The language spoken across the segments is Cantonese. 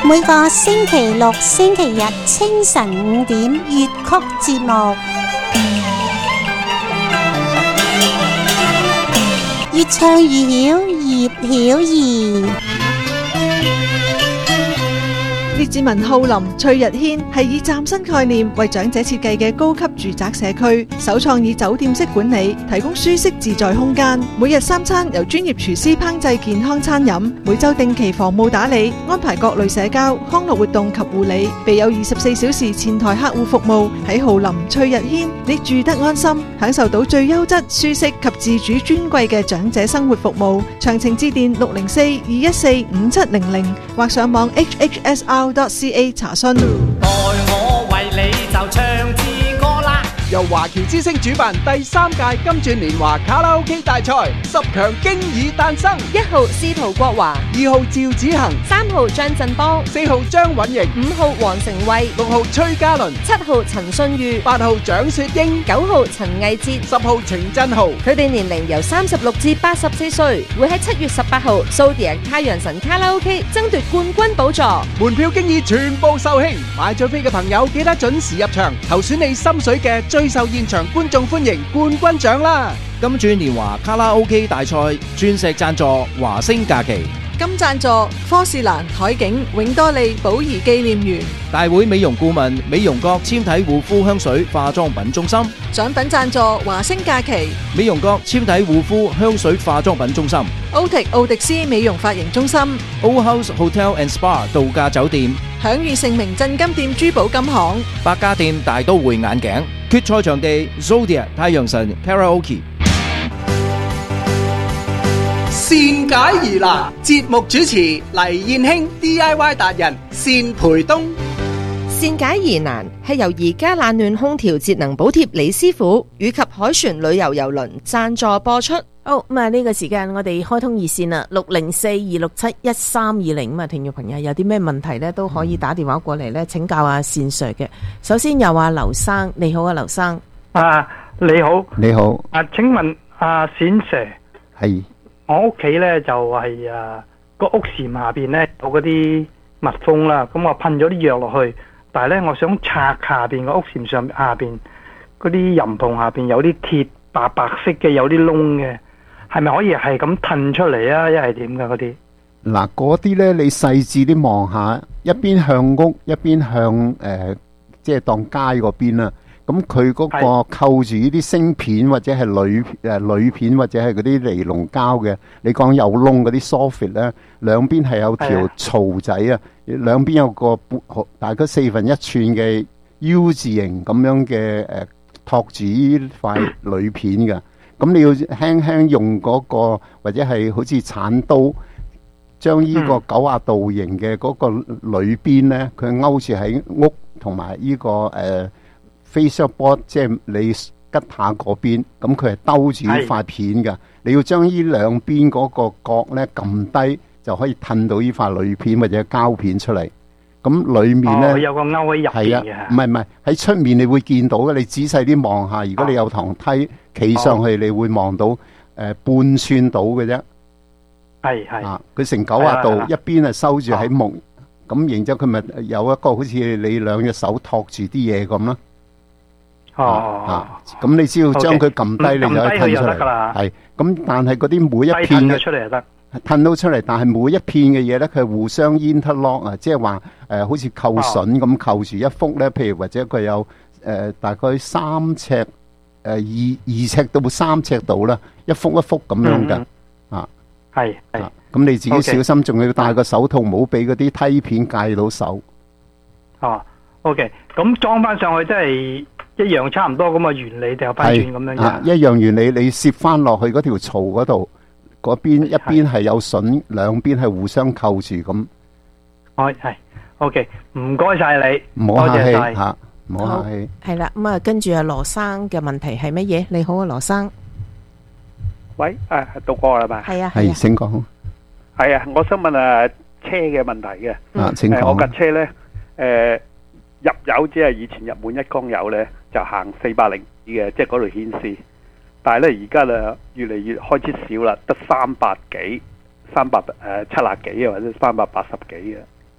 每個星期六、星期日清晨5點粵曲節目，越唱越曉，葉曉儀。 列治文浩林翠日軒係以嶄新概念為長者設計嘅高級住宅社區，首創以酒店式管理，提供舒適自在空間。每日3餐由專業廚師烹製健康餐飲，每週定期房務打理，安排各類社交、康樂活動及護理，備有24小時前台客戶服務。喺浩林翠日軒，你住得安心，享受到最優質、舒適及自主尊貴嘅長者生活服務。詳情致電604-214-5700或上網 hhsr.ca 查詢。 待我為你就唱支歌啦！ 由華僑之聲主辦第3屆金鑽年華卡拉 OK 大賽，10強經已誕生。 1號司徒國華 ，2號趙子恒 ，3號張振邦 ，4號張允瑩 ，5號黃成慧 ，6號崔嘉倫 ，7號陳信裕 ，8號蔣雪英 ，9號陳藝哲 ，10號程振豪。 佢哋年齡由36至84歲，會喺7月18號蘇迪亞太陽神卡拉 OK 爭奪冠軍寶座。 門票經已全部售罄，買咗飛嘅朋友記得準時入場，投選你心水嘅最受現場觀眾歡迎冠軍獎啦！ 金鑽年華卡拉 OK 大賽鑽石贊助華星假期， 金贊助科士蘭海景永多利寶儀紀念園， 大會美容顧問美容閣纖體護膚香水化妝品中心， 獎品贊助華星假期美容閣纖體護膚香水化妝品中心， 奧迪斯美容髮型中心 ，Old House Hotel and Spa 度假酒店， 享譽盛名鎮金店珠寶金行， 百家店大都會眼鏡，決賽場地 Zodiac 太陽神 Karaoke。 善解疑難，節目主持黎燕卿 DIY 達人單培東。 善解疑難係由而家冷暖空調節能補貼李師傅以及海船旅遊郵輪贊助播出。 好咁啊！呢個時間我哋開通熱線啦，604-267-1320。咁啊，聽眾朋友有啲咩問題咧，都可以打電話過嚟咧，請教阿善 Sir 嘅。首先有阿劉生，你好啊，劉生。 你好， 你好。 請問阿善 Sir， 係我屋企咧就係個屋檐下邊咧有嗰啲蜜蜂啦，咁我噴咗啲藥落去，但係咧我想拆下邊個屋檐下邊嗰啲檐篷下邊有啲鐵白色嘅，有啲窿嘅。係咪可以係咁褪出嚟啊？一係點噶嗰啲？ 嗱，嗰啲咧你細緻啲望下，一邊向屋，一邊向即係當街嗰邊啦。咁佢嗰個扣住呢啲芯片或者係鋁片或者係嗰啲尼龍膠嘅，你講有窿嗰啲 soffit 咧，兩邊係有條槽仔啊，兩邊有個大概1/4寸嘅 U 字形咁樣嘅托住呢塊鋁片嘅。咁你要輕輕用嗰個或者係好似鏟刀，將呢個90度形嘅嗰個鋁邊咧，佢勾住喺屋同埋呢個facial board， 即係你吉下嗰邊，咁佢係兜住呢塊片嘅。你要將呢兩邊嗰個角咧撳低，就可以褪到呢塊鋁片或者膠片出嚟。咁裏面咧， 有個勾喺入邊嘅。唔係喺出面你會見到嘅。你仔細啲望下，如果你有堂梯企上去，你會望到半寸到嘅啫。 係佢成90度，一邊係收住喺木，咁然之後佢咪有一個好似你兩隻手托住啲嘢咁咯。咁你只要將佢撳低，你就可以褪出嚟。係咁，但係嗰啲每一片嘅出嚟就得。 褪到出嚟，但係每一片嘅嘢咧，佢係互相 interlock 啊，即係話好似扣榫咁扣住一幅咧。譬如或者佢有大概3尺2尺到3尺度啦，一幅一幅咁樣嘅係咁你自己小心，仲要戴個手套，唔好俾嗰啲梯片介到手。 OK， 咁裝翻上去即係一樣差唔多咁嘅原理，掉翻轉咁樣嘅。 一樣原理，你攝翻落去嗰條槽嗰度。嗰邊一邊係有榫，兩邊係互相扣住咁。 係 OK， 唔該晒你， 唔好客氣嚇，唔好客氣。 係啦，咁啊，跟住阿羅生嘅問題係乜嘢？你好啊，羅生。 喂，到過啦嘛？ 係啊， 係請講。 係啊，我想問車嘅問題嘅。 請講。 我架車咧入油只係以前入滿1缸油咧，就行400嘅，即係嗰度顯示。但係咧，而家咧越嚟越開始少啦，得300幾、370幾啊，或者380幾啊。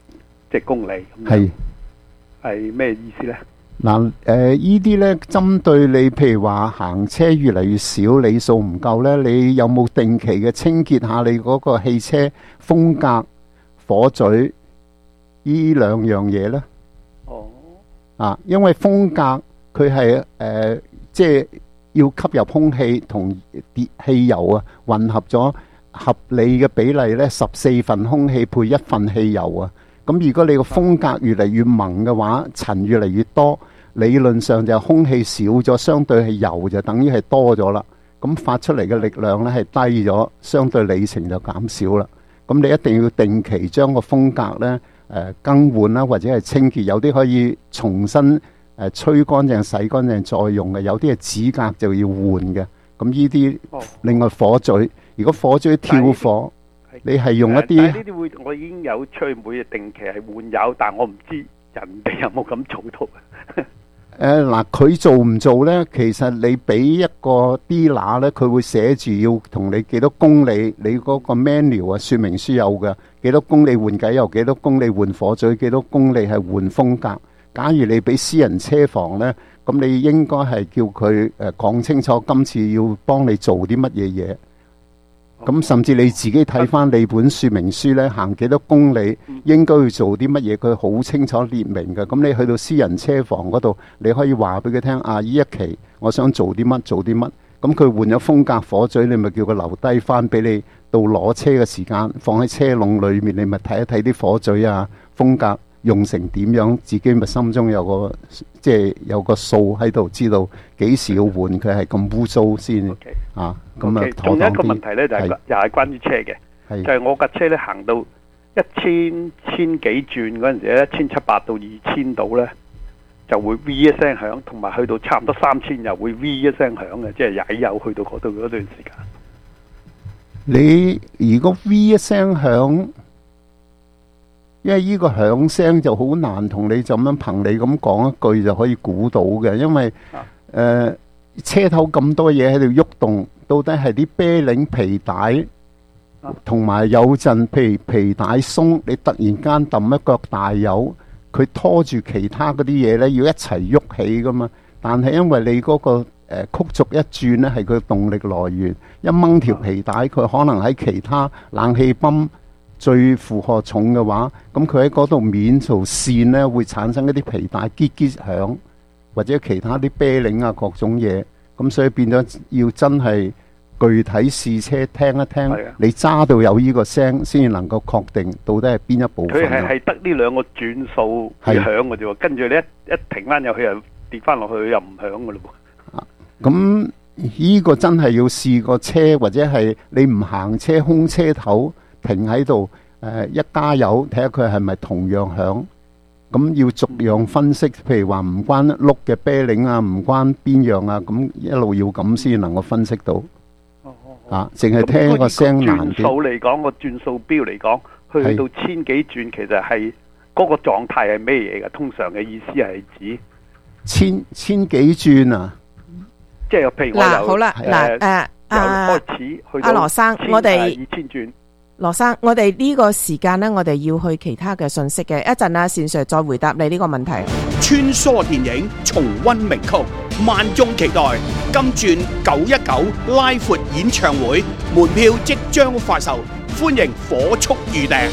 即係公里咁樣。 係係咩意思呢？ 嗱，依啲呢，針對你，譬如話行車越嚟越少，里數唔夠呢，你有冇定期嘅清潔下你嗰個汽車風格、火嘴呢兩樣嘢呢？啊，因為風格佢係即係要吸入空氣同汽油啊，混合咗合理嘅比例呢，14份空氣配1份汽油啊。咁如果你個風格越嚟越蒙嘅話，塵越嚟越多，理論上就空氣少咗，相對係油就等於係多咗啦。咁發出嚟嘅力量呢係低咗，相對里程就減少啦。咁你一定要定期將個風格呢更換啦，或者係清潔，有啲可以重新吹乾淨、洗乾淨再用嘅，有啲係指甲就要換嘅。咁呢啲另外火嘴，如果火嘴跳火，你係用一啲， 但係呢啲會我已經有吹，每日定期係換油，但我唔知人哋有冇咁做到。 嗱，佢做唔做呢？其實你俾一個 dealer 呢，佢會寫住要同你幾多公里，你嗰個 manual 啊，說明書有嘅，幾多公里換機油，幾多公里換火嘴，幾多公里係換風格。假如你俾私人車房呢，咁你應該係叫佢講清楚，今次要幫你做啲乜嘢嘢。咁甚至你自己睇翻你本說明書呢，行幾多公里應該要做啲乜嘢，佢好清楚列明嘅。咁你去到私人車房嗰度，你可以話俾佢聽啊，呢一期我想做啲乜做啲乜。咁佢換咗風格火嘴，你咪叫佢留低翻俾你到攞車嘅時間，放喺車籠裏面，你咪睇一睇啲火嘴啊風格用成點樣，自己咪心中有個即係有個數喺度，知道幾時要換佢係咁污糟先啊。咁啊， 仲有一個問題呢，就係又係關於車嘅，就係我架車呢行到千幾轉嗰陣時咧，1700到2000度呢，就會 V 一聲響，同埋去到差唔多3000又會 V 一聲響嘅，即係踩油去到嗰度嗰段時間。 你如果 V 一聲響，因為呢個響聲就好難同你就咁樣憑你咁講一句就可以估到嘅，因為車頭咁多嘢喺度喐動，到底係啲啤令皮帶，同埋有陣譬如皮帶鬆，你突然間揼一腳大油，佢拖住其他嗰啲嘢呢，要一齊喐起噶嘛。但係因為你嗰個曲軸一轉呢，係佢動力來源，一掹條皮帶，佢可能喺其他冷氣泵最負荷重嘅話，咁佢喺嗰度面條線呢，會產生一啲皮帶結結響，或者其他啲啤令啊各種嘢，咁所以變咗要真係具體試車聽一聽，你揸到有呢個聲先至能夠確定到底係邊一部分。 佢係得呢兩個轉數係響嘅啫喎，跟住你一停翻入去又跌翻落去又唔響嘅咯喎。 咁呢個真係要試個車，或者係你唔行車空車頭停喺度，一加油睇下佢係咪同樣響。咁要逐樣分析，譬如話唔關碌嘅啤令啊，唔關邊樣啊，咁一路要咁先能夠分析到。淨係聽個聲難啲。 轉數嚟講，個轉數表嚟講，去到千幾轉，其實係嗰個狀態係咩嘢嘅？通常嘅意思係指千幾轉啊？ 即係譬如我由好啦， 開始去到羅生，我哋 2000轉。 羅生，我哋呢個時間呢，我哋要去其他嘅信息嘅。一陣啊，善 Sir 再回答你呢個問題。 穿梭電影，重溫名曲，萬眾期待金鑽919拉闊演唱會，門票即將發售，歡迎火速預訂。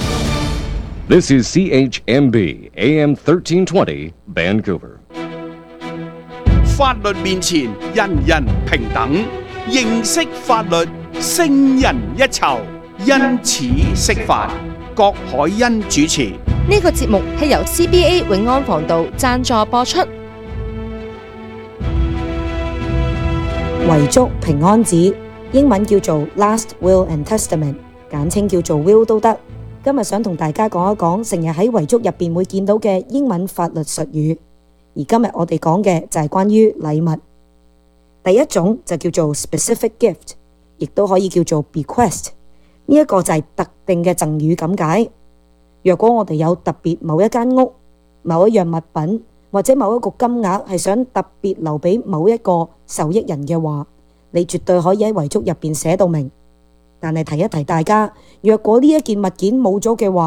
This is CHMB AM 1320 Vancouver。 法律面前，人人平等，認識法律，勝人一籌。因此釋法，郭海欣主持。 呢個節目係由 CBA 永安防道贊助播出。 遺囑平安紙，英文叫做 Last Will and Testament， 簡稱叫做 Will 都得。今日想同大家講一講成日喺遺囑入邊會見到嘅英文法律術語。而今日我哋講嘅就係關於禮物。第一種就叫做 Specific Gift， 亦都可以叫做 Bequest。呢一個就係特定嘅贈與咁解。若果我哋有特別某一間屋、某一樣物品或者某一個金額係想特別留俾某一個受益人嘅話，你絕對可以喺遺囑入邊寫到明。但係提一提大家，若果呢一件物件冇咗嘅話，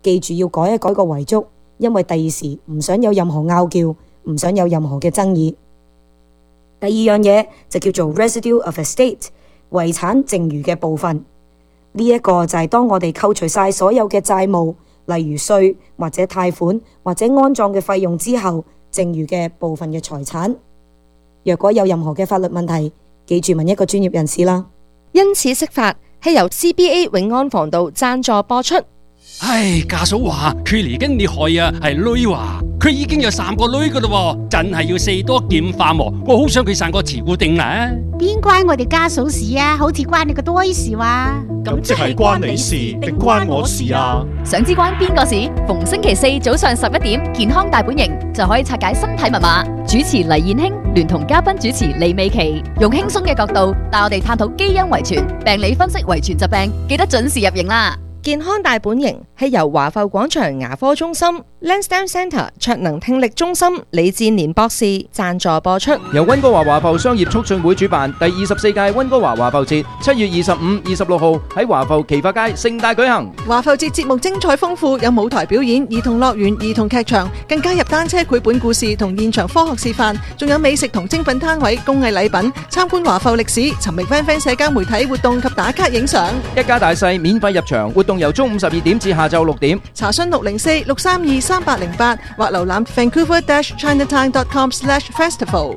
記住要改一改個遺囑，因為第二時唔想有任何拗撬，唔想有任何嘅爭議。第二樣嘢就叫做 residue of estate， 遺產剩餘嘅部分。呢一個就係當我哋扣除晒所有嘅債務，例如稅或者貸款或者安葬嘅費用之後，剩餘嘅部分嘅財產。若果有任何嘅法律問題，記住問一個專業人士啦。 因此釋法係由 CBA 永安防盜贊助播出。 唉，家嫂話佢嚟緊你害啊，係女話佢已經有3個女噶啦，真係要四多劍化喎。我好想佢生個慈固定啦。 邊關我哋家嫂事啊？好似關你個多事話。 咁即係關你事定關我事啊？ 想知關邊個事？逢星期4早上11點，健康大本營就可以拆解身體密碼。主持黎燕卿聯同嘉賓主持李美琪，用輕鬆嘅角度帶我哋探討基因遺傳、病理分析遺傳疾病，記得準時入營啦。 健康大本營係由華埠廣場牙科中心 Lansdowne Centre 卓能聽力中心李志年博士贊助播出。 由溫哥華華埠商業促進會主辦第24屆溫哥華華埠節，7月25、26號喺華埠奇發街盛大舉行。 華埠節節目精彩豐富，有舞台表演、兒童樂園、兒童劇場，更加入單車繪本故事同現場科學示範，仲有美食同精品攤位、工藝禮品，參觀華埠歷史，尋覓 Van 社交媒體活動及打卡影相。 一家大細免費入場，活動由中午12點至下晝6點。 查詢604-632-3808或瀏覽 Vancouver-Chinatown.com/festival。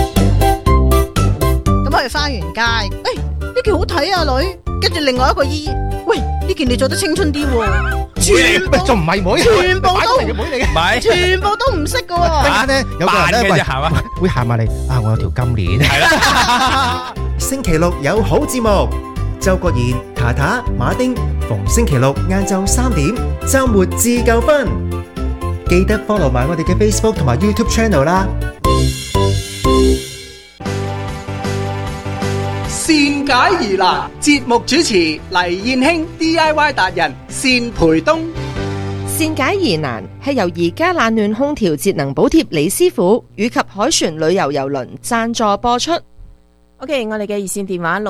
咁我哋花園街，呢件好睇啊女，跟住另外一個姨，喂呢件你做得青春啲喎，全部仲唔係妹， 全部都妹嚟嘅， 全部都唔識㗎喎。 陣間咧有個人咧會行埋嚟啊！我有條金鏈，係啦。 星期六有好節目，周國賢、塔塔、馬丁，逢星期六晏晝3點，週末自夠分。記得 follow 埋我哋嘅 Facebook 同埋 YouTube channel 啦。 善解疑難，節目主持黎燕卿 DIY 達人單培東。 善解疑難係由而家冷暖空調節能補貼李師傅以及海船旅遊郵輪贊助播出。 OK， 我哋嘅熱線電話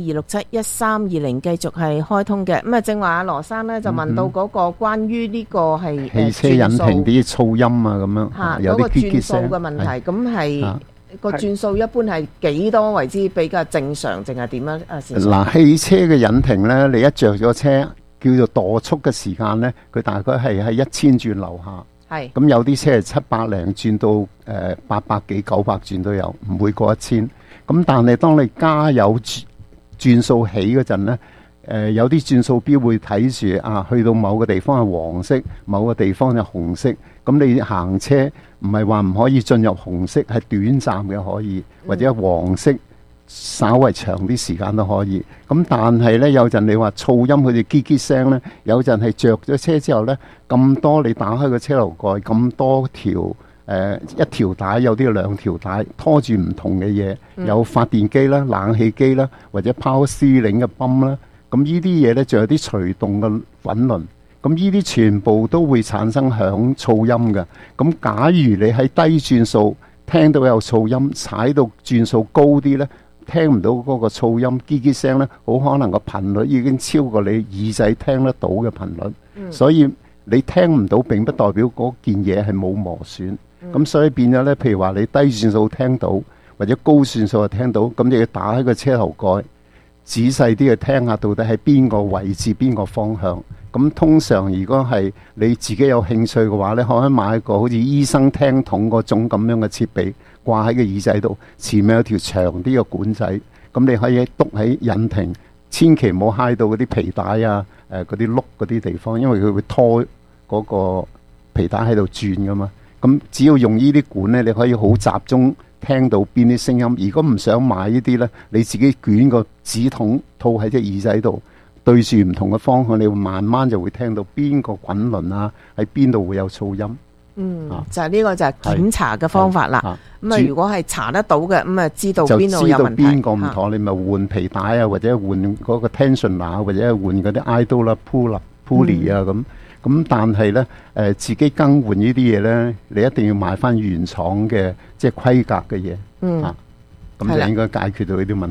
604-267-1320繼續係開通嘅。咁啊，正話阿羅生咧就問到嗰個關於呢個係汽車引擎啲噪音啊咁樣，有啲嘰嘰聲嘅問題。咁係個轉數一般係幾多為之比較正常，定係點啊？ 嗱，汽車嘅引擎咧，你一着咗車叫做墮速嘅時間咧，佢大概係喺1000轉樓下。係咁有啲車係700零轉到800幾900轉都有，唔會過1000。咁但係當你加油轉數起嗰陣咧，有啲轉數標會睇住啊，去到某個地方係黃色，某個地方係紅色。咁你行車唔係話唔可以進入紅色，係短暫嘅可以，或者黃色稍為長啲時間都可以。咁但係呢，有陣你話噪音佢哋嘰嘰聲呢，有陣係着咗車之後呢，咁多你打開個車頭蓋咁多條。一條帶有啲兩條帶拖住唔同嘅嘢，有發電機啦、冷氣機啦，或者power steering嘅泵啦。咁呢啲嘢呢，仲有啲隨動嘅滾輪。咁呢啲全部都會產生響噪音嘅。咁假如你喺低轉數聽到有噪音，踩到轉數高啲呢，聽唔到嗰個噪音嘰嘰聲呢，好可能個頻率已經超過你耳仔聽得到嘅頻率。所以你聽唔到並不代表嗰件嘢係冇磨損。咁所以變咗咧，譬如話你低轉數聽到，或者高轉數就聽到，咁你要打開個車頭蓋，仔細啲去聽下到底喺邊個位置、邊個方向。咁通常如果係你自己有興趣嘅話咧，可以買一個好似醫生聽筒嗰種咁樣嘅設備，掛喺個耳仔度，前面有條長啲嘅管仔，咁你可以篤喺引擎，千祈唔好揩到嗰啲皮帶啊、嗰啲轆嗰啲地方，因為佢會拖嗰個皮帶喺度轉噶嘛。咁只要用呢啲管咧，你可以好集中聽到邊啲聲音。如果唔想買呢啲咧，你自己捲個紙筒套喺隻耳仔度，對住唔同嘅方向，你會慢慢就會聽到邊個滾輪啊，喺邊度會有噪音。 就係呢個就係檢查嘅方法啦。咁啊，如果係查得到嘅，咁啊知道邊度有問題， 邊個唔妥，你咪換皮帶啊，或者換嗰個 tensioner 啊，或者換嗰啲 idle 啦、pulley 啊咁。咁但係咧，自己更換呢啲嘢咧，你一定要買翻原廠嘅即係規格嘅嘢，咁就應該解決到呢啲問題。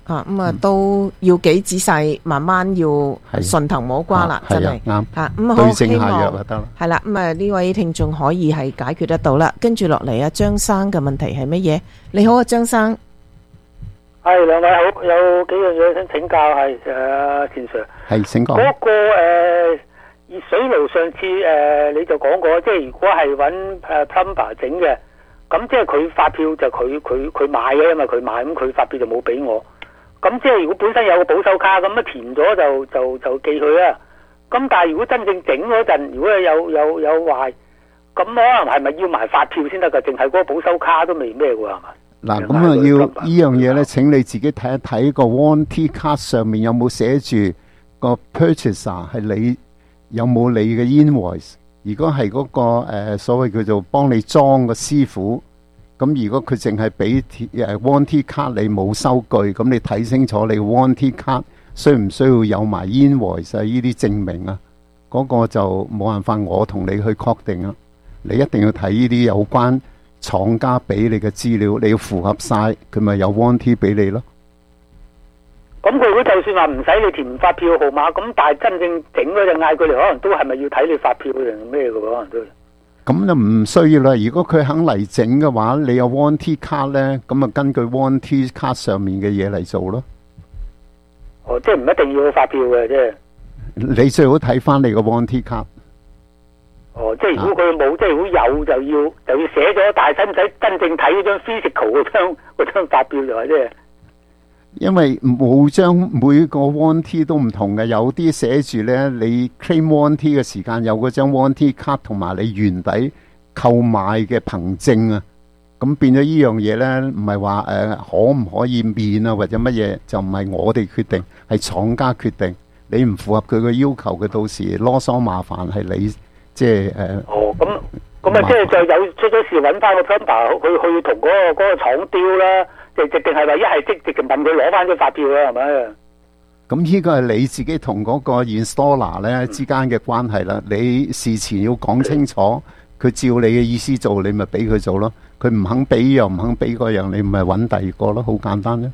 都要幾仔細，慢慢要順藤摸瓜啦，真係啱好對症希下藥望就得啦。 係啦，呢位聽眾可以係解決得到啦。跟住落嚟張生嘅問題係乜嘢？你好啊，張生。 係兩位好，有幾樣嘢想請教係田 Sir。 係請講。 嗰個熱水爐上次你就講過，即係如果係揾plumber 整嘅，咁即係佢發票就佢買嘅，因為佢買，咁佢發票就冇俾我。咁即係如果本身有個保修卡，咁填咗就寄佢啦。咁但係如果真正整嗰陣，如果有壞，咁可能係咪要埋發票先得㗎？淨係嗰個保修卡都未咩喎，係嘛？ 嗱，咁要呢樣嘢咧，請你自己睇一睇個 warranty card 上面有冇寫住個 purchaser 係你，有冇你嘅 invoice。如果係嗰個所謂叫做幫你裝個師傅，咁如果佢淨係俾warranty card你冇收據，咁你睇清楚你 warranty card需唔需要有埋 invoice 啊？呢啲證明啊，嗰個就冇辦法我同你去確定啊。你一定要睇呢啲有關廠家俾你嘅資料，你要符合晒，佢咪有 warranty 俾你咯。 咁佢如果就算話唔使你填發票號碼，咁但係真正整嗰陣嗌佢哋，可能都係咪要睇你發票定咩嘅？可能都咁就唔需要啦。如果佢肯嚟整嘅話，你有 warranty card 咧，咁啊根據 warranty card 上面嘅嘢嚟做咯。 哦，即係唔一定要發票嘅，即係。 你最好睇翻你個 warranty card。 哦，即係如果佢冇，即係如果有就要寫咗，但係使唔使真正睇嗰張 physical 嗰張發票就係即係？因為每個 warranty 都唔同嘅，有啲寫住咧，你 claim warranty 嘅時間有嗰張 warranty card 同埋你原底購買嘅憑證啊，咁變咗呢樣嘢咧，唔係話可唔可以免啊或者乜嘢，就唔係我哋決定，係廠家決定。你唔符合佢嘅要求嘅，到時囉嗦麻煩係你。即係哦，咁啊，即係就有出咗事揾翻個 plumber 去同嗰個廠雕啦，定係話一係直接問佢攞翻張發票啦，係咪？ 咁呢個係你自己同嗰個 installer 咧之間嘅關係啦。你事前要講清楚，佢照你嘅意思做，你咪俾佢做咯。佢唔肯俾又唔肯俾嗰樣，你咪揾第二個咯，好簡單啫。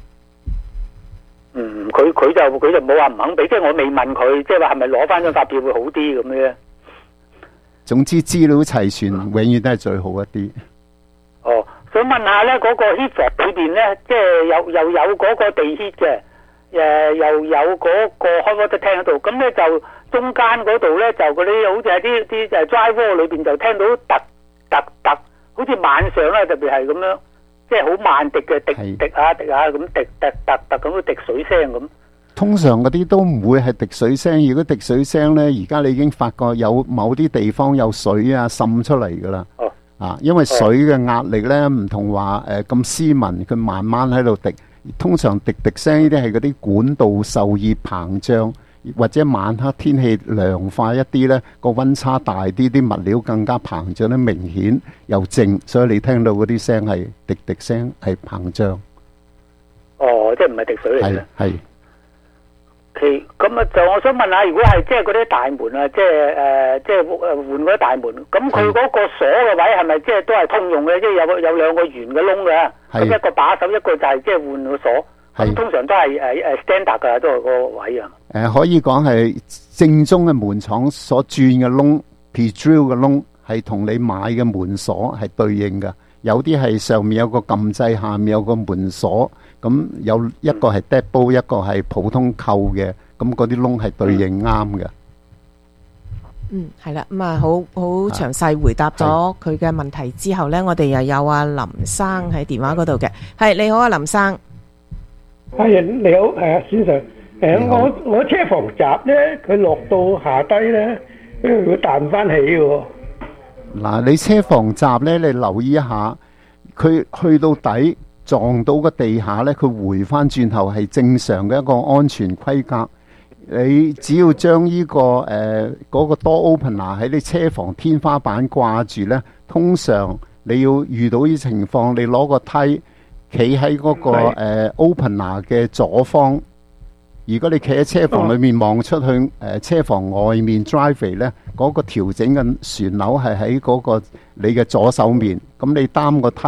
佢就冇話唔肯俾，即係我未問佢，即係話係咪攞翻張發票會好啲咁嘅。總之資料齊全，永遠都係最好一啲。哦，想問下咧，嗰個 heat 房裏邊咧，即係又有嗰個地 heat 嘅，又有嗰個開火廳喺度，咁咧就中間嗰度咧就嗰啲好似係啲就 dry wall 裏邊就聽到突，好似晚上咧特別係咁樣，即係好慢滴嘅滴下咁滴咁滴水聲咁。 通常嗰啲都唔會係滴水聲，如果滴水聲呢，而家你已經發覺有某啲地方有水啊滲出嚟噶啦。因為水嘅壓力呢唔同話咁斯文，佢慢慢喺度滴。通常滴聲呢啲係嗰啲管道受熱膨脹，或者晚黑天氣涼快一啲呢，個溫差大啲，啲物料更加膨脹得明顯又靜，所以你聽到嗰啲聲係滴聲，係膨脹。哦，即係唔係滴水嚟嘅？係。咁啊，就我想問下，如果係即係嗰啲大門啊，即係換嗰啲大門，咁佢嗰個鎖嘅位係咪即係都係通用嘅？即係有兩個圓嘅窿嘅，咁一個把手，一個就係即係換個鎖。咁通常都係standard 㗎，都係個位啊。可以講係正宗嘅門廠所轉嘅窿 ，P-drill 嘅窿係同你買嘅門鎖係對應嘅。有啲係上面有個撳掣，下面有個門鎖。咁有一個係 deadbolt，一個係普通扣嘅，咁嗰啲窿係對應啱嘅。 係啦，咁啊好詳細回答咗佢嘅問題之後呢，我哋又有阿林生喺電話嗰度嘅。係，你好啊，林生。 係，你好，係啊，先生。我車房閘呢，佢落到下低呢，會彈翻起嘅。 嗱，你車房閘呢，你留意一下，佢去到底。撞到個地下呢，佢回翻轉頭係正常嘅一個安全規格。你只要將呢個嗰個 door opener 喺你車房天花板掛住呢，通常你要遇到呢情況，你攞個梯企喺嗰個opener 嘅左方。如果你企喺車房裏面望出去車房外面 driveway 呢，嗰個調整嘅旋鈕係喺嗰個你嘅左手面。咁你擔個梯。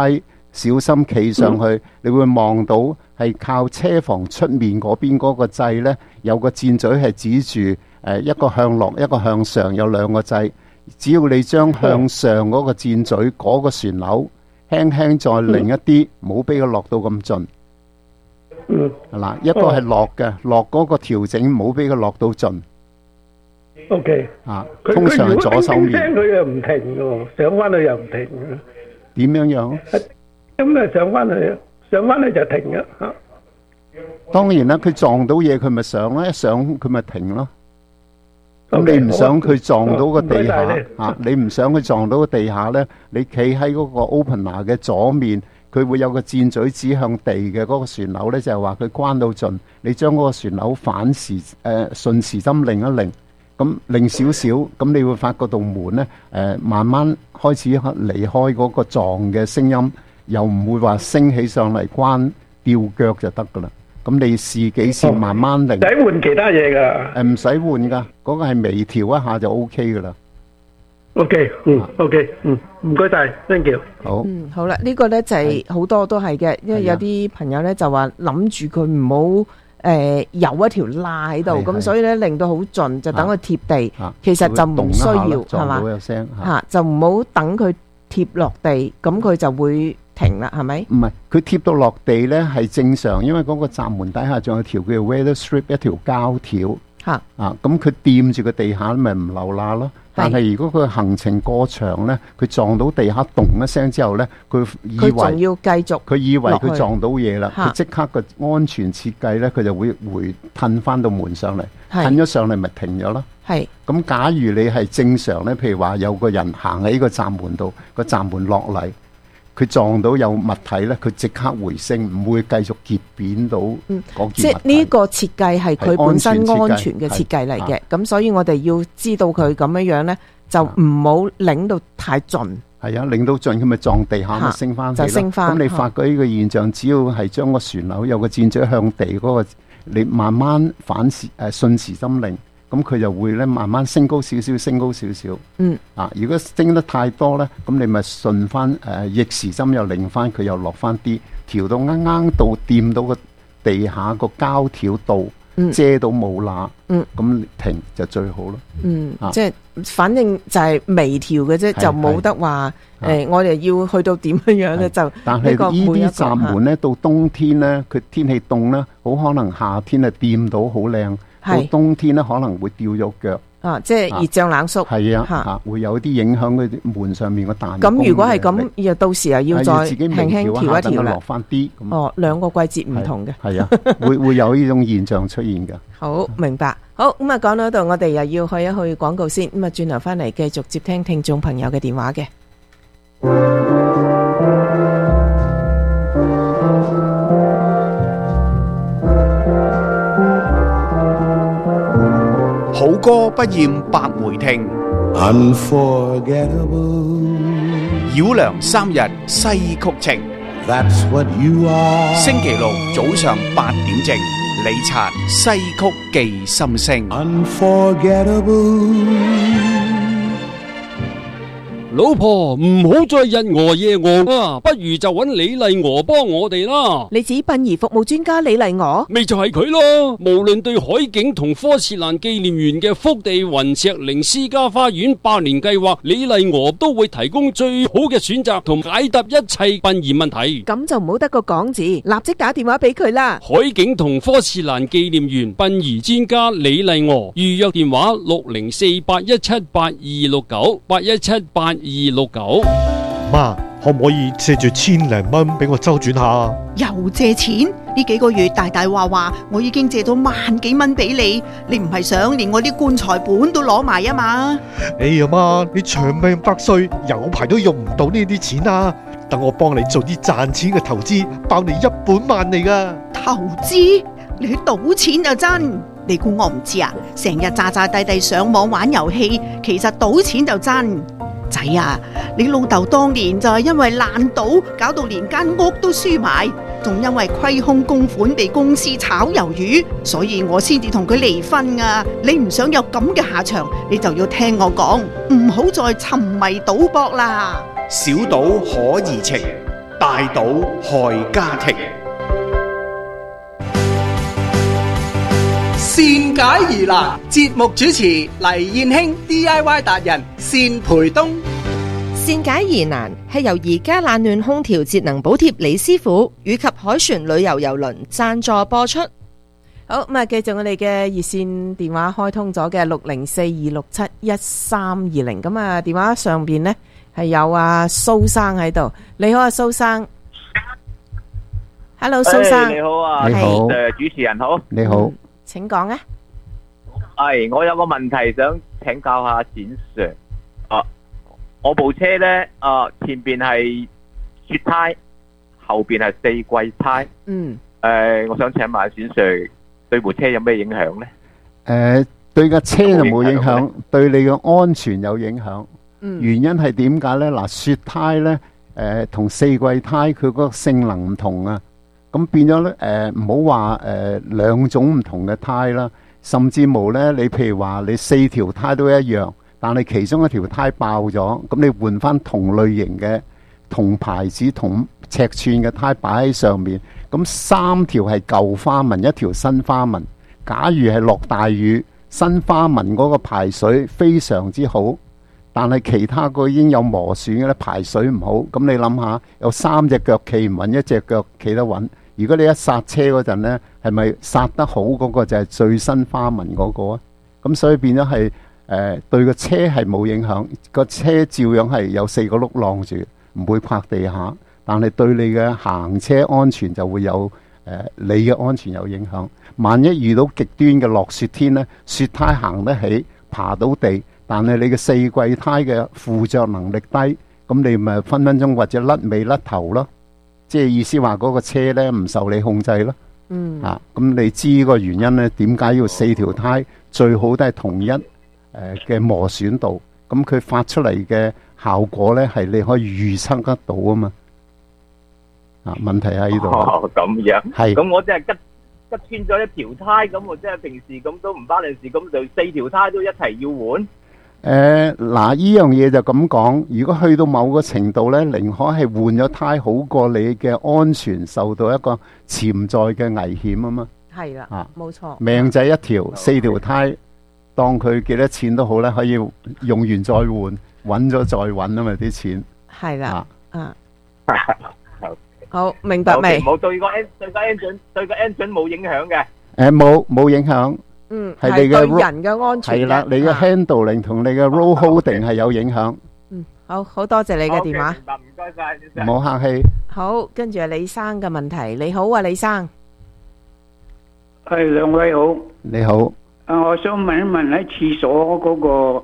小心企上去，你會望到係靠車房出面嗰邊嗰個掣呢，有個箭嘴係指住一個向落，一個向上，有兩個掣。只要你將向上嗰個箭嘴嗰個旋鈕輕輕再擰一啲，唔好俾佢落到咁盡。嗱，一個係落嘅，落嗰個調整唔好俾佢落到盡。 OK， 通常係左手面。 佢又唔停嘅，上翻去又唔停嘅。 點樣樣？ 咁啊，上翻去就停嘅嚇。 當然啦，佢撞到嘢佢咪上啦，一上佢咪停咯。咁你唔想佢撞到個地下嚇，你唔想佢撞到個地下咧，你企喺嗰個 opener 嘅左面，佢會有個箭嘴指向地嘅嗰個旋鈕咧，就係話佢關到盡。你將嗰個旋鈕反時順時針擰一擰。咁擰少少，咁你會發覺道門咧，慢慢開始離開嗰個撞嘅聲音，又唔會話升起上嚟關吊腳就得噶啦。咁你試幾次慢慢擰， 唔使換其他嘢噶。 唔使換噶，嗰個係微調一下就 OK 噶啦。 OK， OK， 唔該晒 ，thank you。 好， 好啦，呢個咧就係好多都係嘅，因為有啲朋友咧就話諗住佢唔好。有一條罅喺度，咁所以咧令到好盡，就等佢貼地。其實就唔需要，係嘛？就唔好等佢貼落地，咁佢就會停啦，係咪？ 唔係，佢貼到落地咧係正常，因為嗰個閘門底下仲有條叫 weather strip 一條膠條。咁佢掂住個地下咪唔漏罅咯。但係如果佢行程過長咧，佢撞到地下咚一聲之後咧，佢仲要繼續， 佢以為佢撞到嘢啦，佢即刻個安全設計咧，佢就會褪翻到門上嚟，褪咗上嚟咪停咗咯。咁假如你係正常咧，譬如話有個人行喺個閘門度，個閘門落嚟，佢撞到有物體咧，佢即刻回升，唔會繼續結扁到嗰件物體。 即係呢個設計係佢本身安全嘅設計嚟嘅，咁所以我哋要知道佢咁樣樣咧，就唔好擰到太盡。 係啊，擰到盡佢咪撞地下咪升翻起咯。就升翻。咁你發覺呢個現象，只要係將個旋鈕有個箭嘴向地嗰個，你慢慢順時針擰。咁佢就會咧慢慢升高少少，升高少少。如果升得太多咧，咁你咪順翻逆時針又擰翻，佢又落翻啲，調到啱啱到掂到個地下個膠條度，遮到冇罅，咁停就最好咯。 即係反正就係微調嘅啫，就冇得話我哋要去到點樣樣咧就。 但係呢啲閘門咧，到冬天咧，佢天氣凍咧，好可能夏天啊掂到好靚。到冬天咧可能會掉咗腳， 即係熱脹冷縮。 係啊，會有啲影響佢門上面個彈弓。 咁如果係咁，又到時又要再輕輕調一調啦。 落翻啲。 兩個季節唔同嘅。 係啊，會有呢種現象出現㗎。 好，明白。好，咁啊講到度，我哋又要去一去廣告先。咁啊轉頭翻嚟繼續接聽聽眾朋友嘅電話嘅。 好歌不厭百回聽，繞梁三日西曲情。星期六早上8點正，李察西曲記心聲。 老婆唔好再日餓夜餓啊，不如就揾李麗娥幫我哋啦。 你指殯儀服務專家李麗娥？ 咪就係佢咯。無論對海景同科士蘭紀念園嘅福地雲石靈私家花園100年計劃，李麗娥都會提供最好嘅選擇同解答一切殯儀問題。 咁就唔好得個講字，立即打電話俾佢啦。 海景同科士蘭紀念園殯儀專家李麗娥，預約電話6048178226981782269。 媽，可唔可以借住1000零蚊俾我周轉下？ 又借錢？呢幾個月大大話話，我已經借咗萬幾蚊俾你，你唔係想連我啲棺材本都攞埋啊嘛？ 哎呀媽，你長命百歲，有排都用唔到呢啲錢啊！等我幫你做啲賺錢嘅投資，包你1本萬利噶。 投資？你去賭錢就真？你估我唔知啊？成日詐詐諦諦上網玩遊戲，其實賭錢就真。仔啊，你老豆當年就係因為爛賭，搞到連間屋都輸埋，仲因為虧空公款被公司炒魷魚，所以我先至同佢離婚啊！你唔想有咁嘅下場，你就要聽我講，唔好再沉迷賭博啦。 小賭可怡情， 大賭害家庭。 善解疑難，節目主持黎燕卿 DIY 達人單培東。 善解疑難係由而家冷暖空調節能補貼李師傅以及海船旅遊郵輪贊助播出。 好，咁啊，繼續我哋嘅熱線電話開通咗嘅60426711320，咁啊，電話上邊呢係有阿蘇生喺度。你好啊，蘇生。Hello， 蘇生。 你好啊， 你好， 主持人好。 你好， 請講啊。 係，我有個問題想請教下展 Sir。我部車呢，前邊係雪胎，後邊係四季胎。我想請問展 Sir，對部車有咩影響呢？ 對架車就冇影響，對你嘅安全有影響。原因係點解呢？嗱，雪胎呢，同四季胎佢嗰個性能唔同啊。咁變咗呢，唔好話兩種唔同嘅胎啦，甚至無呢，你譬如話你四條胎都一樣。但係其中一條胎爆咗，咁你換翻同類型嘅、同牌子、同尺寸嘅胎擺喺上面，咁三條係舊花紋，一條新花紋。假如係落大雨，新花紋嗰個排水非常之好，但係其他個已經有磨損嘅咧，排水唔好。咁你諗下，有三隻腳企唔穩，一隻腳企得穩。如果你一剎車嗰陣呢，係咪剎得好嗰個就係最新花紋嗰個啊？咁所以變咗係。對個車係冇影響，個車照樣係有四個轆晾住，唔會泊地下。但係對你嘅行車安全就會有你嘅安全有影響。萬一遇到極端嘅落雪天呢，雪胎行得起，爬到地，但係你嘅四季胎嘅附着能力低，咁你咪分分鐘或者甩尾甩頭咯。即係意思話嗰個車呢唔受你控制咯。咁你知個原因呢？點解要四條胎？最好都係同一嘅磨損度，咁佢發出嚟嘅效果呢，係你可以預測得到啊嘛。問題喺呢度。 咁樣。 係。 咁我真係吉穿咗一條胎，咁我真係平時咁都唔關你事，咁就四條胎都一齊要換。 嗱，呢樣嘢就咁講。如果去到某個程度呢，寧可係換咗胎，好過你嘅安全受到一個潛在嘅危險啊嘛。 係啦，冇錯。 命仔一條，四條胎。當佢幾多錢都好咧，可以用完再換，揾咗再揾啊嘛啲錢。係啦， 好明白未？ 冇對個 engine 冇影響嘅。 冇影響。係你嘅對人嘅安全。 係啦，你嘅 handling 同你嘅 road holding 係有影響。 好多謝你嘅電話。 唔該晒， 唔好客氣。 好，跟住係李生嘅問題。你好啊，李生。 係，兩位好。 你好。 我想問一問喺廁所嗰個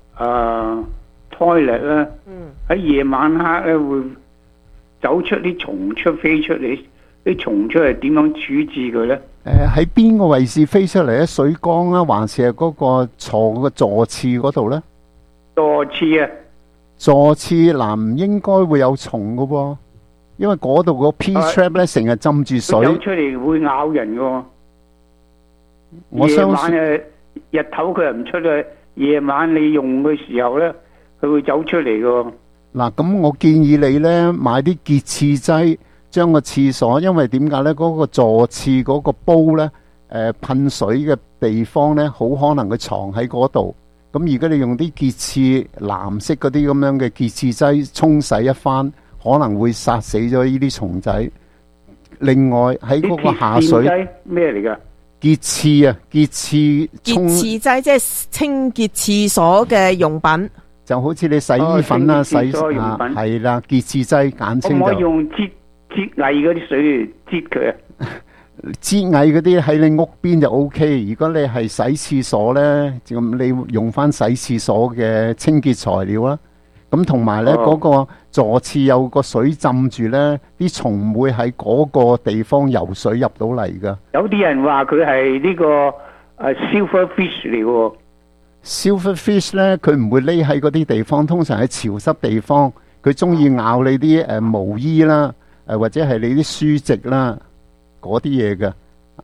toilet 咧，喺夜晚黑咧會走出啲蟲飛出嚟，啲蟲出嚟點樣處置佢咧？ 喺邊個位置飛出嚟咧？水缸啊，還是係嗰個座廁嗰度咧？ 座廁啊， 座廁嗱唔應該會有蟲噶喎，因為嗰度個 P trap 咧成日浸住水， 走出嚟會咬人噶。 我相信日頭佢又唔出去，夜晚你用嘅時候咧，佢會走出嚟噶。 嗱，咁我建議你咧買啲潔廁劑，將個廁所，因為點解咧？嗰個座廁嗰個煲咧，噴水嘅地方咧，好可能佢藏喺嗰度。咁如果你用啲潔廁藍色嗰啲咁樣嘅潔廁劑沖洗一番，可能會殺死咗呢啲蟲仔。另外喺嗰個下水咩嚟噶？ 潔廁啊，潔廁劑即係清潔廁所嘅用品， 就好似你洗衣粉啊、洗用品係啦，潔廁劑簡稱就。 可唔可以用擠蟻嗰啲水嚟擠佢啊？ 擠蟻嗰啲喺你屋邊就 OK。如果你係洗廁所咧，咁你用翻洗廁所嘅清潔材料啦。咁同埋咧，嗰個座廁有個水浸住咧，啲蟲唔會喺嗰個地方游水入到嚟噶。 有啲人話佢係呢個silver fish 嚟喎。 silver fish 咧，佢唔會匿喺嗰啲地方，通常喺潮濕地方，佢中意咬你啲毛衣啦，或者係你啲書籍啦，嗰啲嘢嘅。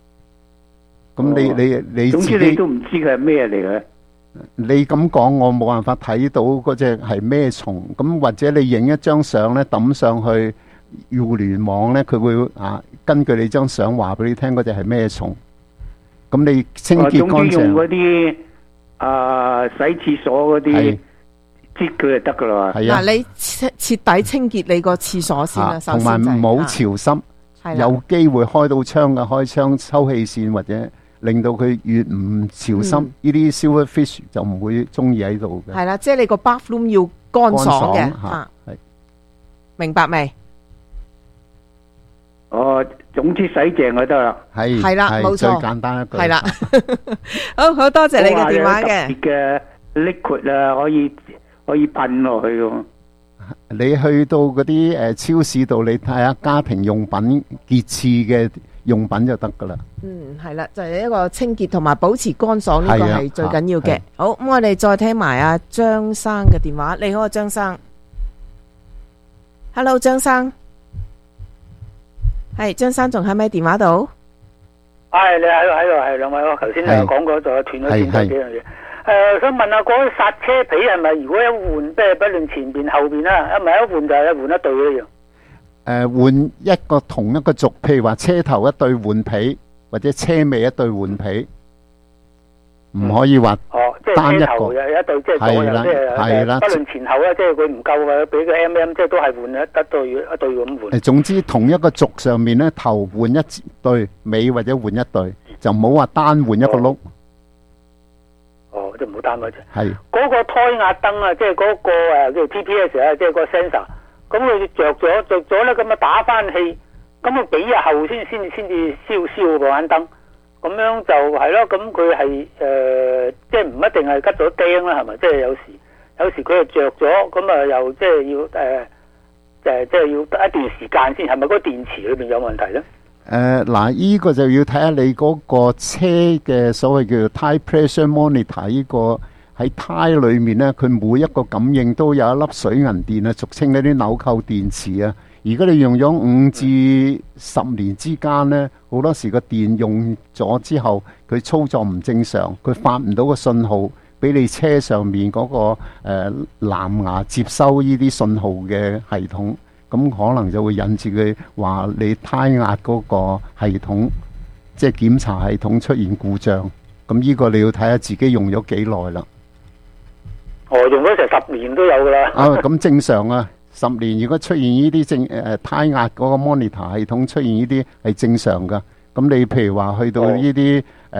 咁你總之你都唔知佢係咩嚟嘅。 你咁講，我冇辦法睇到嗰隻係咩蟲。咁或者你影一張相咧，抌上去互聯網咧，佢會根據你張相話俾你聽嗰隻係咩蟲。咁你清潔乾淨。 總之用嗰啲洗廁所嗰啲擠佢就得噶啦。 係啊， 嗱，你徹底清潔你個廁所先啦，首同先埋唔好潮濕，有機會開到窗嘅開窗抽氣扇或者。令到佢越唔潮濕，呢啲 silverfish 就唔會中意喺度嘅。 係啦，即係你個 bathroom 要乾爽嘅。 係明白未？ 總之洗淨就得啦。 係啦，冇錯， 最簡單一句。 係啦，好多謝你嘅電話嘅。 嘅 liquid 啊，可以噴落去嘅。 你去到嗰啲超市度，你睇下家庭用品潔廁嘅用品就得噶啦。 係啦，就係一個清潔同埋保持乾爽，呢個係最緊要嘅。好，咁我哋再聽埋阿張生嘅電話。你好啊，張生。Hello， 張生。係張生仲喺咪電話度？ 係，你喺度，係兩位。我頭先講過咗斷咗線幾樣嘢。想問下嗰個剎車皮係咪如果一換，即係不論前邊後邊啦，一唔係一換就係換一對一樣？ 換一個同一個軸，譬如話車頭一對換皮，或者車尾一對換皮，唔可以話單一個。 即係車頭有一對，即係左右，即係不論前後啦，即係佢唔夠啊，俾個 即係都係換一對咁換。 總之同一個軸上面咧，頭換一對，尾或者換一對，就唔好話單換一個轆。 即係唔好單嗰隻。 係嗰個胎壓燈啊，即係嗰個叫 TPS 啊，即係個 sensor。咁佢着咗咧，咁啊打翻氣，咁啊幾日後先至燒個盞燈，咁樣就係咯。咁佢係即係唔一定係吉咗釘啦，係咪？即係有時佢係着咗，咁啊又即係要即係要一段時間先，係咪嗰個電池裏邊有問題咧？ 嗱，依個就要睇下你嗰個車嘅所謂叫做 tire pressure monitor 呢個。喺胎裏面咧，佢每一個感應都有一粒水銀電啊，俗稱嗰啲紐扣電池啊。如果你用咗5至10年之間咧，好多時個電用咗之後，佢操作唔正常，佢發唔到個信號俾你車上面嗰個藍牙接收呢啲信號嘅系統，咁可能就會引致佢話你胎壓嗰個系統，即係檢查系統出現故障。咁呢個你要睇下自己用咗幾耐啦。 用咗成10年都有噶啦。 咁正常啊，10年如果出現呢啲胎壓嗰個 monitor 系統出現呢啲係正常噶。咁你譬如話去到呢啲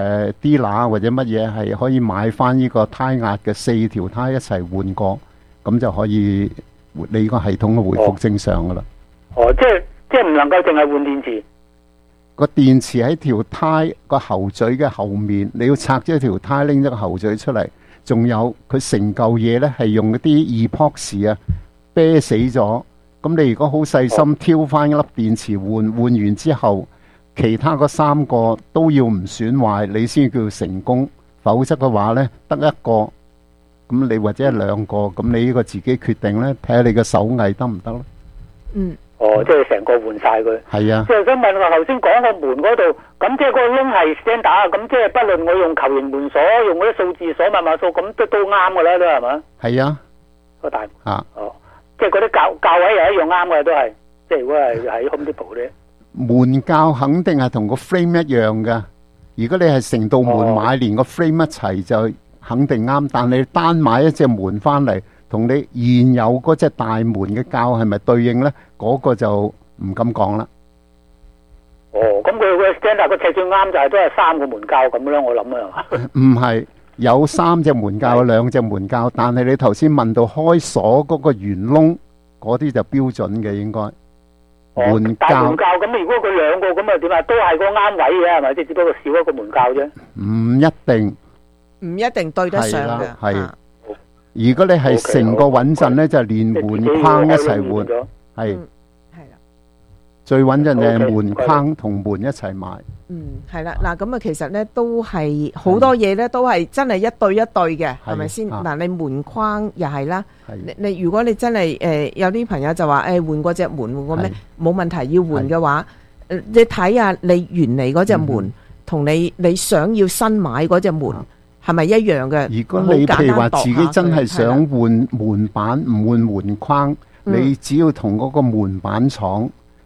dealer 或者乜嘢係可以買翻呢個胎壓嘅4條胎一齊換過，咁就可以你個系統嘅回復正常噶啦。 即係唔能夠淨係換電池。 個電池喺條胎個喉嘴嘅後面，你要拆咗條胎拎咗個喉嘴出嚟。仲有佢成嚿嘢咧，係用嗰啲 epoxy 啊啤死咗。咁你如果好細心挑翻一粒電池換完之後，其他嗰3個都要唔損壞，你先叫成功。否則嘅話咧，得一個，咁你或者係2個，咁你呢個自己決定咧，睇下你嘅手藝得唔得咯。 即係成個換晒佢。 係啊。 即係想問我頭先講個門嗰度，咁即係嗰個窿係 standard，咁即係不論我用球形門鎖，用嗰啲數字鎖、密碼鎖，咁都啱噶啦，都係嘛？ 係啊。 個大門。即係嗰啲教位又一樣啱嘅，都係。即係如果係喺 Home Depot咧。 門教肯定係同個 frame 一樣噶。如果你係成道門買連個 frame 一齊就肯定啱，但你單買一隻門翻嚟，同你現有嗰隻大門嘅教係咪對應呢？嗰個就唔敢講啦。 咁佢個 standard 個尺寸啱就係都係3個門教咁樣，我諗啊。 唔係，有3隻門教，有2隻門教，但係你頭先問到開鎖嗰個圓窿，嗰啲就標準嘅應該。門教咁，如果佢2個咁啊點啊？都係個啱位嘅係咪？即係只不過少一個門教啫。 唔一定對得上嘅。 係。如果你係成個穩陣咧，就連門框一齊換，係啦。最穩陣就係門框同門一齊買。 係啦。嗱，咁啊，其實咧都係好多嘢咧，都係真係一對一對嘅，係咪先？嗱，你門框又係啦。你如果你真係有啲朋友就話換嗰隻門換個咩冇問題要換嘅話，你睇下你原嚟嗰隻門同你想要新買嗰隻門。係咪一樣嘅？ 如果你譬如話自己真係想換門板唔換門框，你只要同嗰個門板廠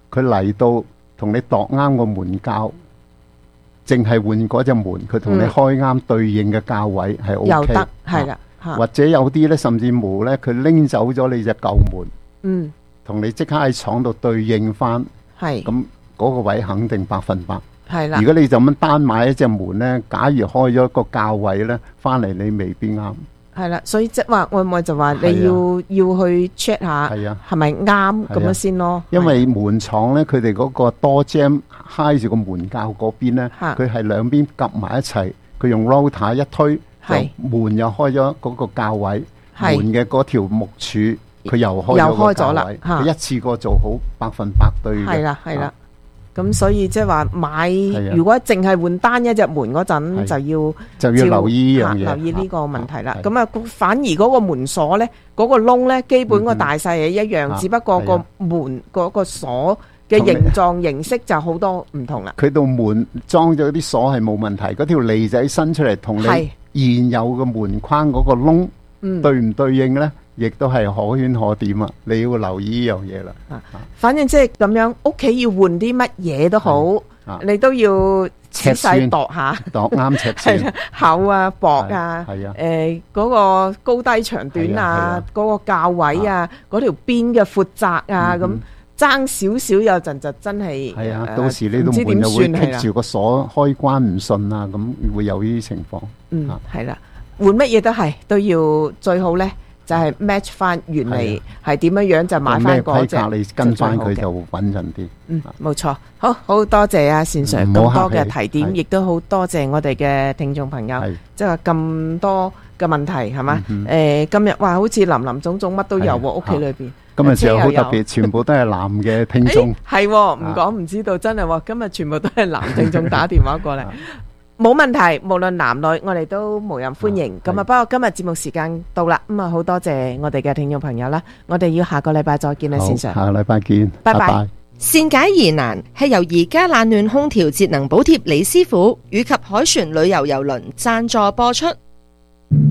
佢嚟到同你度啱個門鉸，淨係換嗰隻門，佢同你開啱對應嘅鉸位係 OK， 又得係啦。 或者有啲咧，甚至乎咧，佢拎走咗你隻舊門，同你即刻喺廠度對應翻，咁嗰個位肯定100%。係啦。如果你就咁單買一隻門咧，假如開咗個鉸位咧，翻嚟你未必啱。 係啦，所以即係話我就話你要去 check 下係咪啱咁樣先咯。 因為門廠咧，佢哋嗰個多 jam 揩住個門鉸嗰邊咧，佢係兩邊夾埋一齊，佢用 router 一推。門又開咗嗰個鉸位，門嘅嗰條木柱佢又開咗啦，佢一次過做好100%對嘅。 係啦，係啦。咁所以即係話買，如果淨係換單一隻門嗰陣，就要留意呢樣嘢， 留意呢個問題啦。咁啊，反而嗰個門鎖咧，嗰個窿咧，基本個大細係一樣，只不過個門嗰個鎖嘅形狀形式就好多唔同啦。 佢道門裝咗啲鎖係冇問題，嗰條脷仔伸出嚟同你現有嘅門框嗰個窿對唔對應呢？亦都係可圈可點啊！你要留意呢樣嘢啦。 反正即係咁樣，屋企要換啲乜嘢都好，你都要仔細度下， 度啱尺寸， 厚啊、薄啊，嗰個高低長短啊，嗰個鉸位啊，嗰條邊嘅闊窄啊，咁爭少少有陣就真係到時呢度門就會棘住個鎖開關唔順啊，咁會有呢啲情況。 係啦，換乜嘢都要最好咧，就係 match 翻原嚟係點樣樣就買翻嗰隻， 咩規格你跟翻佢就穩陣啲。 冇錯，好多謝阿善 Sir 咁多嘅提點，亦都好多謝我哋嘅聽眾朋友，即係話咁多嘅問題係嘛？今日哇，好似林林總總乜都有喎，屋企裏邊。 今日就好特別，全部都係男嘅聽眾。 係唔講唔知道，真係喎！今日全部都係男聽眾打電話過嚟，冇問題，無論男女，我哋都無任歡迎。咁啊，不過今日節目時間到啦，咁啊好多謝我哋嘅聽眾朋友啦，我哋要下個禮拜再見啦，先生。 下個禮拜見， 拜拜。 善解疑難係由而家冷暖空調節能補貼李師傅以及海船旅遊郵輪贊助播出。